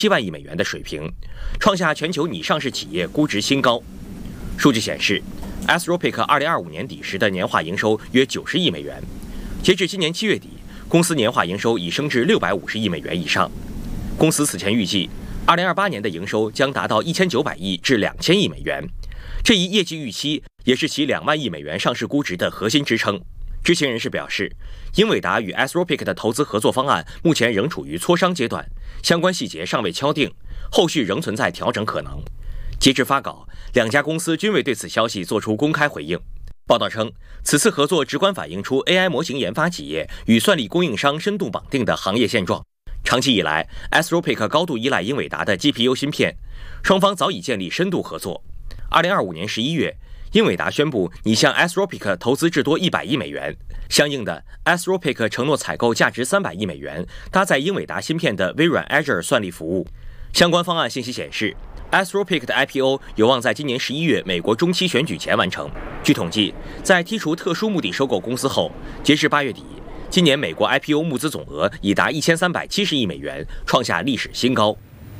7万亿美元的水平，创下全球拟上市企业估值新高。数据显示 ，Anthropic 2025年底时的年化营收约90亿美元，截至今年7月底，公司年化营收已升至650亿美元以上。公司此前预计，2028年的营收将达到1900亿至2000亿美元，这一业绩预期也是其2万亿美元上市估值的核心支撑。知情人士表示，英伟达与 Anthropic 的投资合作方案目前仍处于磋商阶段，相关细节尚未敲定，后续仍存在调整可能。截至发稿，两家公司均未对此消息做出公开回应。报道称，此次合作直观反映出 AI 模型研发企业与算力供应商深度绑定的行业现状。长期以来 ，Anthropic 高度依赖英伟达的 GPU 芯片，双方早已建立深度合作。2025年11月，英伟达宣布拟向 Anthropic 投资至多100亿美元。相应的 ，Anthropic 承诺采购价值300亿美元搭载英伟达芯片的微软 Azure 算力服务。相关方案信息显示，Anthropic 的 IPO 有望在今年11月美国中期选举前完成。据统计，在剔除特殊目的收购公司后，截至8月底，今年美国 IPO 募资总额已达1370亿美元，创下历史新高。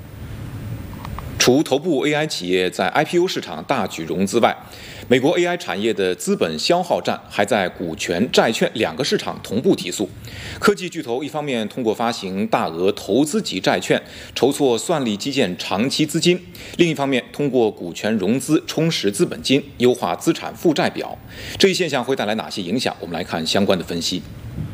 除头部 AI 企业在 IPO 市场大举融资外，美国 AI 产业的资本消耗战还在股权、债券两个市场同步提速。科技巨头一方面通过发行大额投资级债券筹措算力基建长期资金，另一方面通过股权融资充实资本金，优化资产负债表。这一现象会带来哪些影响？我们来看相关的分析。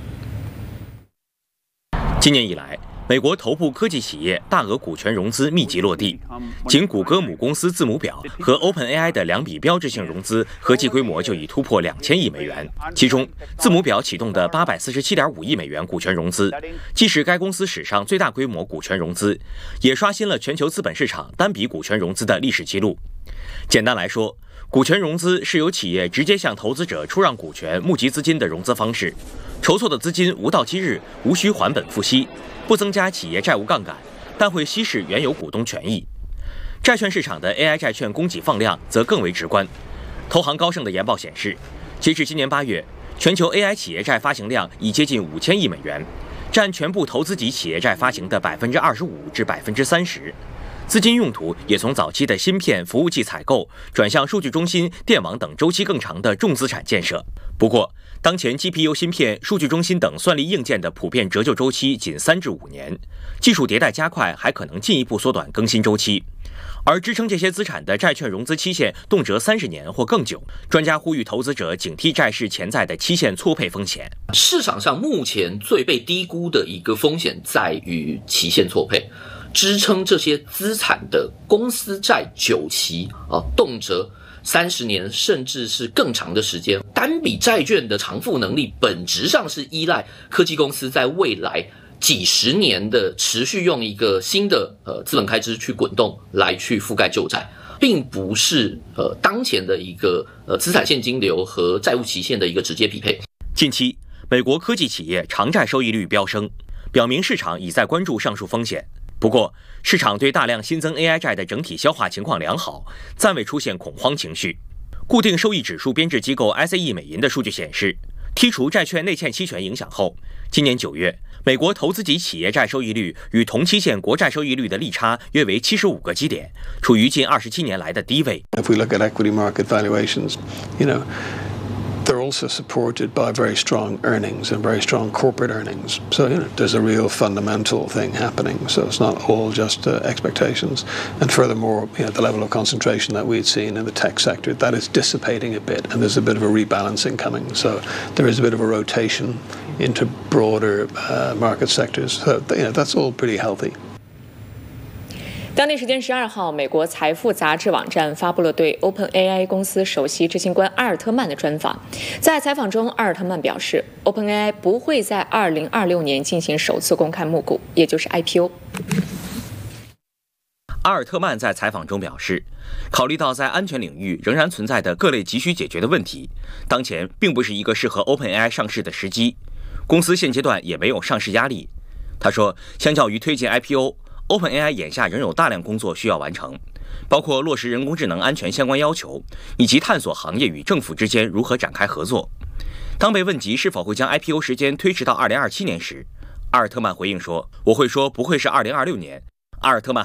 今年以来，美国头部科技企业大额股权融资密集落地，仅谷歌母公司字母表和 OpenAI 的2笔标志性融资合计规模就已突破2000亿美元。其中，字母表启动的847.5亿美元股权融资，既是该公司史上最大规模股权融资，也刷新了全球资本市场单笔股权融资的历史记录。简单来说，股权融资是由企业直接向投资者出让股权募集资金的融资方式，筹措的资金无到期日，无需还本付息，不增加企业债务杠杆，但会稀释原有股东权益。债券市场的 AI 债券供给放量则更为直观。投行高盛的研报显示，截至今年8月，全球 AI 企业债发行量已接近5000亿美元，占全部投资级企业债发行的25%至30%。资金用途也从早期的芯片、服务器采购转向数据中心、电网等周期更长的重资产建设。不过，当前 GPU 芯片、数据中心等算力硬件的普遍折旧周期仅3至5年，技术迭代加快还可能进一步缩短更新周期。而支撑这些资产的债券融资期限动辄30年或更久，专家呼吁投资者警惕债市潜在的期限错配风险。 市场上目前最被低估的一个风险在于期限错配。支撑这些资产的公司债久期动辄30年甚至是更长的时间，单笔债券的偿付能力本质上是依赖科技公司在未来几十年的持续用一个新的资本开支去滚动来去覆盖旧债，并不是当前的一个资产现金流和债务期限的一个直接匹配。 近期，美国科技企业长债收益率飙升，表明市场已在关注上述风险。不过，市场对大量新增 AI 债的整体消化情况良好，暂未出现恐慌情绪。固定收益指数编制机构 ICE 美银的数据显示，剔除债券内欠期权影响后，今年9月，美国投资级企业债收益率与同期限国债收益率的利差约为75个基点，处于近27年来的低位。 If we look at equity market valuations, they're also supported by very strong earnings and very strong corporate earnings. So, there's a real fundamental thing happening. So it's not all just expectations. And furthermore, the level of concentration that we'd seen in the tech sector, that is dissipating a bit, and there's a bit of a rebalancing coming. So there is a bit of a rotation into broader market sectors. So, that's all pretty healthy. 当地时间12号，美国财富杂志网站发布了对 OpenAI 公司首席执行官阿尔特曼的专访。在采访中，阿尔特曼表示 ，OpenAI 不会在2026年进行首次公开募股，也就是 IPO。 阿尔特曼在采访中表示，考虑到在安全领域仍然存在的各类急需解决的问题，当前并不是一个适合 OpenAI 上市的时机，公司现阶段也没有上市压力。他说，相较于推进 IPO，OpenAI 眼下仍有大量工作需要完成，包括落实人工智能安全相关要求，以及探索行业与政府之间如何展开合作。当被问及是否会将 IPO 时间推迟到2027年时，阿尔特曼回应说：“我会说不会是2026年。”阿尔特曼